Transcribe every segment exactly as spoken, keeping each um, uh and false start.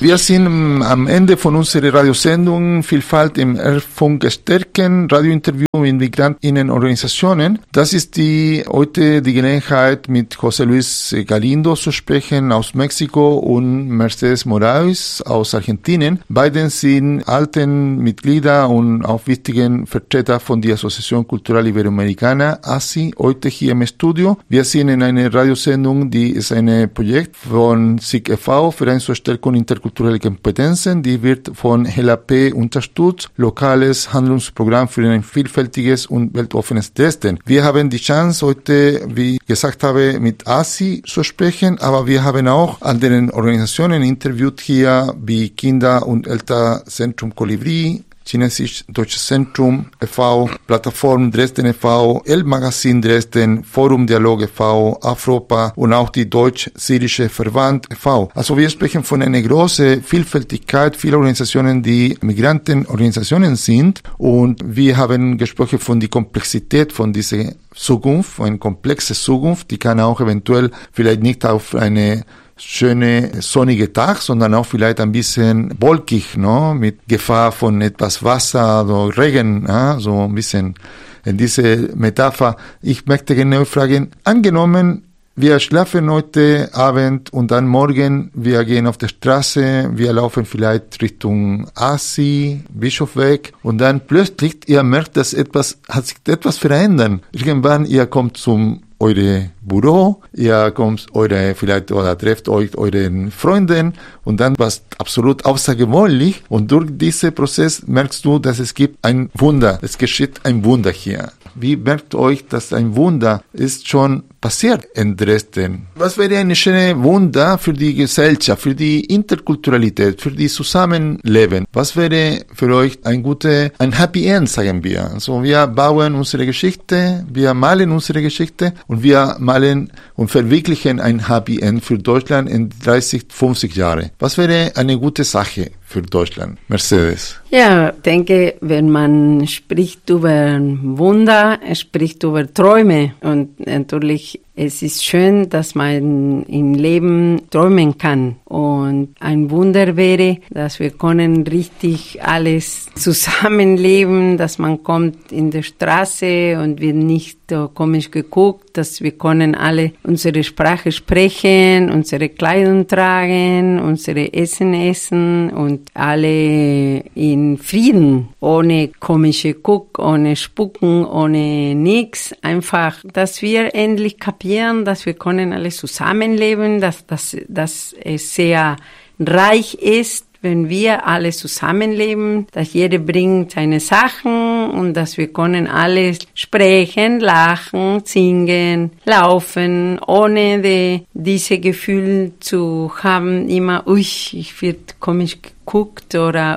Wir sind am Ende von unserer Radiosendung Vielfalt im Hörfunk stärken, Radiointerview mit Migrantinnenorganisationen. Das ist die heute die Gelegenheit, mit José Luis Galindo zu sprechen aus Mexiko und Mercedes Moraes aus Argentinien. Beide sind alten Mitglieder und auch wichtigen Vertreter von der Asociación Cultural Iberoamericana, A S I, heute hier im Studio. Wir sind in einer Radiosendung, die ist ein Projekt von S I G e V, Verein zur Stärkung interkultureller Kompetenzen, die wird von H L A P unterstützt, lokales Handlungsprogramm für ein vielfältiges und weltoffenes Dresden. Wir haben die Chance, heute, wie ich gesagt habe, mit A S I zu sprechen, aber wir haben auch anderen Organisationen interviewt hier, wie Kinder- und Elternzentrum Kolibri, Chinesisch-Deutsches Zentrum e V, Plattform Dresden e V, El Magazin Dresden, Forum Dialog e V, Afropa und auch die Deutsch-Syrische Verband e V. Also wir sprechen von einer großen Vielfältigkeit, viele Organisationen, die Migrantenorganisationen sind, und wir haben gesprochen von der Komplexität von dieser Zukunft, eine komplexe Zukunft, die kann auch eventuell vielleicht nicht auf eine schöne sonnige Tag, sondern auch vielleicht ein bisschen wolkig, no? Mit Gefahr von etwas Wasser oder Regen, ja? So ein bisschen in diese Metapher. Ich möchte genau fragen, angenommen, wir schlafen heute Abend und dann morgen, wir gehen auf der Straße, wir laufen vielleicht Richtung A S I, Bischofsweg, und dann plötzlich, ihr merkt, dass etwas, hat sich etwas verändert. Irgendwann, ihr kommt zum eure Büro, ihr kommt eure, vielleicht, oder trefft euch euren Freunden, und dann was absolut außergewöhnlich, und durch diesen Prozess merkst du, dass es gibt ein Wunder, es geschieht ein Wunder hier. Wie merkt euch, dass ein Wunder ist schon passiert in Dresden? Was wäre ein schönes Wunder für die Gesellschaft, für die Interkulturalität, für die Zusammenleben? Was wäre für euch ein gutes, ein Happy End, sagen wir? Also wir bauen unsere Geschichte, wir malen unsere Geschichte und wir malen und verwirklichen ein Happy End für Deutschland in dreißig, fünfzig Jahren. Was wäre eine gute Sache für Deutschland? Mercedes. Ja, ich denke, wenn man spricht über Wunder, spricht über Träume, und natürlich es ist schön, dass man im Leben träumen kann. Und ein Wunder wäre, dass wir können richtig alles zusammenleben, dass man kommt in der Straße und wird nicht uh, komisch geguckt, dass wir können alle unsere Sprache sprechen, unsere Kleidung tragen, unsere Essen essen und alle in Frieden, ohne komische Guck, ohne Spucken, ohne nix. Einfach, dass wir endlich kapieren, dass wir können alle zusammenleben, dass, dass, dass es sehr reich ist, wenn wir alle zusammenleben, dass jeder bringt seine Sachen und dass wir können alle sprechen, lachen, singen, laufen, ohne die, diese Gefühl zu haben, immer, ui, ich wird komisch geguckt oder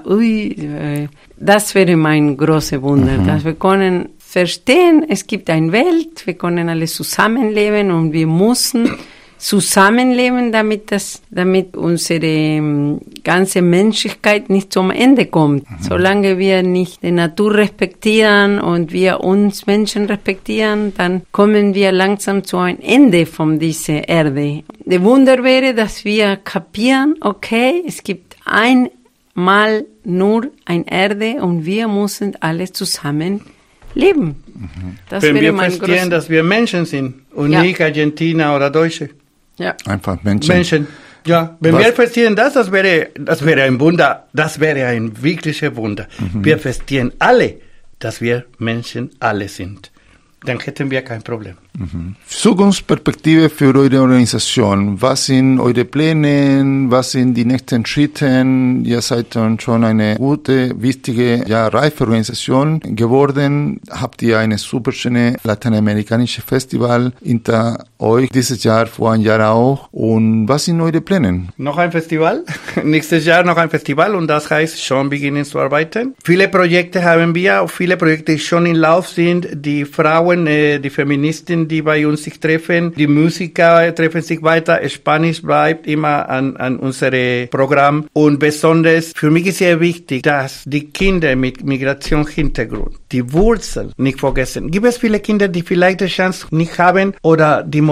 ui, das wäre mein großes Wunder, mhm. dass wir können verstehen, es gibt eine Welt, wir können alle zusammenleben und wir müssen zusammenleben, damit das, damit unsere ganze Menschlichkeit nicht zum Ende kommt. Mhm. Solange wir nicht die Natur respektieren und wir uns Menschen respektieren, dann kommen wir langsam zu einem Ende von dieser Erde. Der Wunder wäre, dass wir kapieren, okay, es gibt einmal nur eine Erde und wir müssen alle zusammen leben. Mhm. Das Wenn wir verstehen, dass wir Menschen sind und ja. nicht Argentinier oder Deutsche. Ja. Einfach Menschen. Menschen. Ja, wenn Was? wir verstehen das, das wäre, das wäre ein Wunder, das wäre ein wirkliches Wunder. Mhm. Wir verstehen alle, dass wir Menschen alle sind. Dann hätten wir kein Problem. Mhm. Zukunftsperspektive für eure Organisation. Was sind eure Pläne? Was sind die nächsten Schritte? Ihr seid schon eine gute, wichtige, ja, reife Organisation geworden. Habt ihr eine super schöne lateinamerikanische Festival hinter euch dieses Jahr, vor einem Jahr auch. Und was sind eure Pläne? Noch ein Festival. Nächstes Jahr noch ein Festival, und das heißt schon beginnen zu arbeiten. Viele Projekte haben wir, auch viele Projekte, die schon in Lauf sind. Die Frauen, äh, die Feministen, die bei uns sich treffen, die Musiker treffen sich weiter. Spanisch bleibt immer an, an unserem Programm. Und besonders für mich ist sehr wichtig, dass die Kinder mit Migrationshintergrund die Wurzeln nicht vergessen. Gibt es viele Kinder, die vielleicht die Chance nicht haben oder die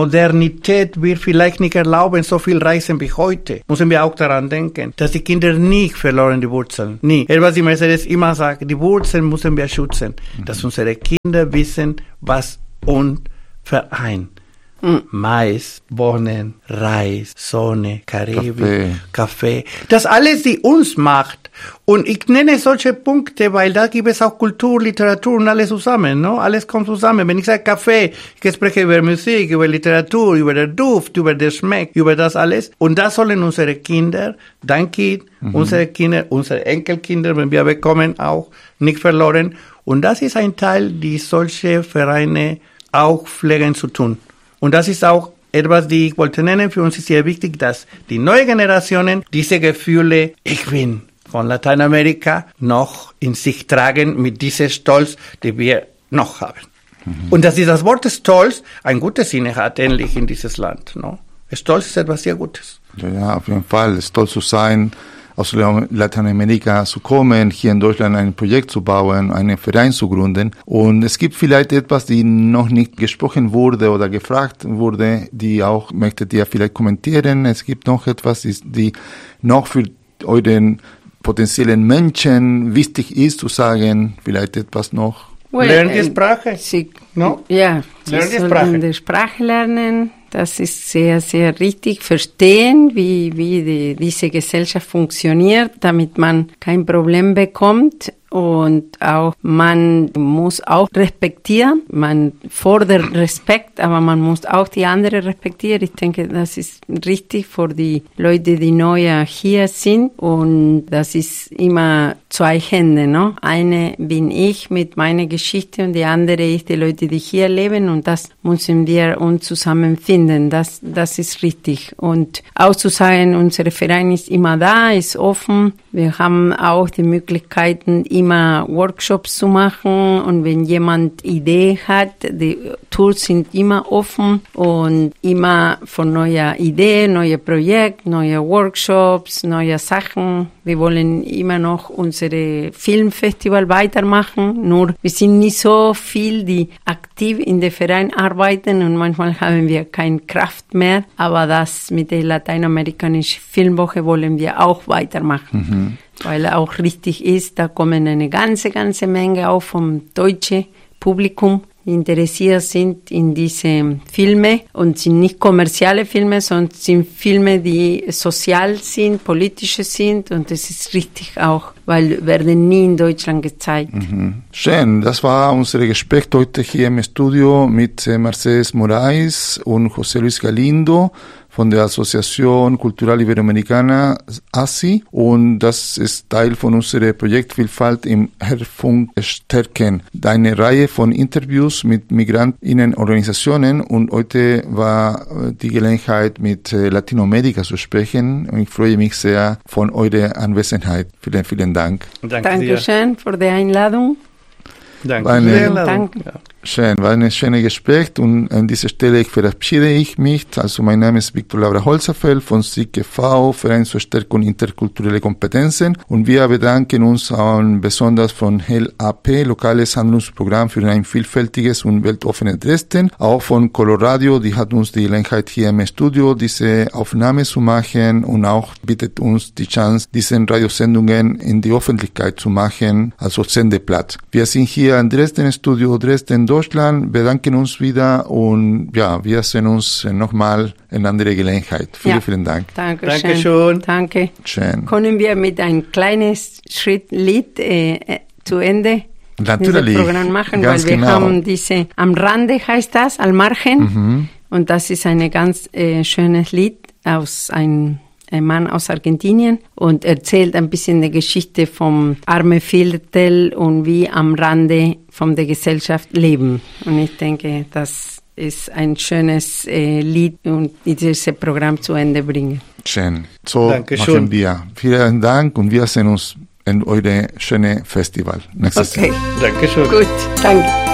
Modernität wird vielleicht nicht erlauben, so viel reisen wie heute. Müssen wir auch daran denken, dass die Kinder nicht verloren die Wurzeln. Nie. Was die Mercedes immer sagt, die Wurzeln müssen wir schützen. Mhm. Dass unsere Kinder wissen, was uns vereint. Mhm. Mais, Bohnen, Reis, Sonne, Karibik, Kaffee. Kaffee. Das alles, die uns macht. Und ich nenne solche Punkte, weil da gibt es auch Kultur, Literatur und alles zusammen, no? Alles kommt zusammen. Wenn ich sage Kaffee, ich spreche über Musik, über Literatur, über den Duft, über den Geschmack, über das alles. Und das sollen unsere Kinder, dein Kind, mhm. unsere Kinder, unsere Enkelkinder, wenn wir bekommen, auch nicht verloren. Und das ist ein Teil, die solche Vereine auch pflegen zu tun. Und das ist auch etwas, die ich wollte nennen. Für uns ist sehr wichtig, dass die neuen Generationen diese Gefühle, ich bin von Lateinamerika, noch in sich tragen mit diesem Stolz, den wir noch haben. Mhm. Und dass dieses Wort Stolz ein gutes Sinne hat, ähnlich in dieses Land. No? Stolz ist etwas sehr Gutes. Ja, ja, auf jeden Fall. Stolz zu sein, aus Lateinamerika zu kommen, hier in Deutschland ein Projekt zu bauen, einen Verein zu gründen. Und es gibt vielleicht etwas, die noch nicht gesprochen wurde oder gefragt wurde, die auch möchtet ihr vielleicht kommentieren. Es gibt noch etwas, die noch für euren potenziellen Menschen wichtig ist zu sagen, vielleicht etwas noch. Well, lernen die Sprache. Sie, no? Ja, sie lernen die sollen Sprache. die Sprache lernen. Das ist sehr, sehr richtig. Verstehen, wie, wie die, diese Gesellschaft funktioniert, damit man kein Problem bekommt. Und auch, man muss auch respektieren. Man fordert Respekt, aber man muss auch die anderen respektieren. Ich denke, das ist richtig für die Leute, die neu hier sind. Und das ist immer zwei Hände, ne? Eine bin ich mit meiner Geschichte und die andere ist die Leute, die hier leben. Und das müssen wir uns zusammenfinden. Das, das ist richtig. Und auch zu sagen, unser Verein ist immer da, ist offen. Wir haben auch die Möglichkeiten, immer Workshops zu machen, und wenn jemand Idee hat, die Tools sind immer offen und immer von neuer Idee, neue Projekte, neue Workshops, neue Sachen. Wir wollen immer noch unsere Filmfestival weitermachen, nur wir sind nicht so viel, die aktiv in der Verein arbeiten, und manchmal haben wir keine Kraft mehr, aber das mit der lateinamerikanischen Filmwoche wollen wir auch weitermachen. Mhm. Weil auch richtig ist, da kommen eine ganze, ganze Menge auch vom deutschen Publikum, die interessiert sind in diese Filme, und sind nicht kommerzielle Filme, sondern sind Filme, die sozial sind, politische sind, und das ist richtig auch, weil werden nie in Deutschland gezeigt. Mhm. Schön, das war unser Gespräch heute hier im Studio mit Mercedes Moraes und José Luis Galindo von der Asociación Cultural Iberoamericana A S I, und das ist Teil von unserem Projekt Vielfalt im Hörfunk stärken. Eine Reihe von Interviews mit Migrantinnenorganisationen, und heute war die Gelegenheit, mit Latinamerika zu sprechen, und ich freue mich sehr von eurer Anwesenheit. Vielen, vielen Dank. Danke Dankeschön für die Einladung. Danke. Eine, Vielen Dank. Ja. Schön, war ein schönes Gespräch, und an dieser Stelle verabschiede ich mich. Also mein Name ist Victor Laura Holzerfeld von S I G E V, Verein zur Stärkung interkulturelle Kompetenzen, und wir bedanken uns auch besonders von L A P, Lokales Handlungsprogramm für ein vielfältiges und weltoffenes Dresden, auch von Coloradio, die hat uns die Gelegenheit hier im Studio diese Aufnahme zu machen, und auch bietet uns die Chance, diese Radiosendungen in die Öffentlichkeit zu machen, also Sendeplatz. Wir sind hier in Dresden, Studio Dresden, Deutschland, bedanken uns wieder, und ja, wir sehen uns nochmal in andere Gelegenheit. Vielen, ja. vielen Dank. Dankeschön. Dankeschön. Danke. Schön. Können wir mit ein kleines Schritt Lied äh, zu Ende Natürlich. dieses Programm machen, Ganz weil wir genau. haben diese, am Rande heißt das, al margen, mhm. und das ist ein ganz äh, schönes Lied aus einem ein Mann aus Argentinien, und erzählt ein bisschen die Geschichte vom armen Viertel und wie am Rande von der Gesellschaft leben. Und ich denke, das ist ein schönes äh, Lied, und dieses Programm zu Ende bringen. Schön. So Dankeschön. machen wir. Vielen Dank, und wir sehen uns in eurem schönen Festival nächstes Okay. Jahr. Dankeschön. Gut, danke.